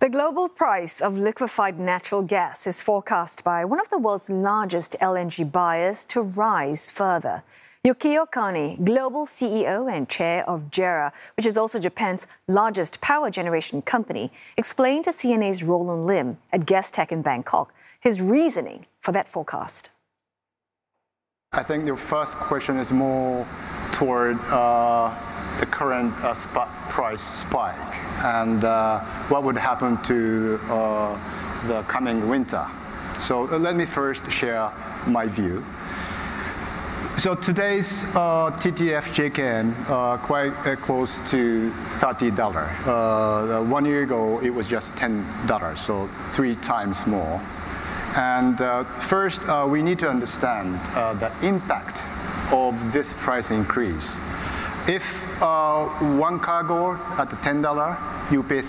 The global price of liquefied natural gas is forecast by one of the world's largest LNG buyers to rise further. Yukio Kani, global CEO and chair of JERA, which is also Japan's largest power generation company, explained to CNA's Roland Lim at Gastech in Bangkok his reasoning for that forecast. I think the first question is more toward the current spot price spike and what would happen to the coming winter. So let me first share my view. So today's TTF JKM quite close to $30. 1 year ago it was just $10, so 3 times more. And first we need to understand the impact of this price increase. If one cargo at $10, you pay